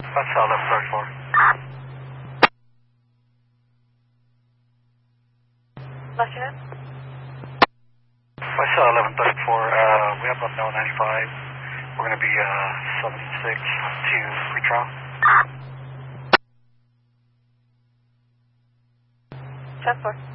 West 1134. Lieutenant? West 1134, we have unknown 95. We're going to be 76 to pretrial. 10-4.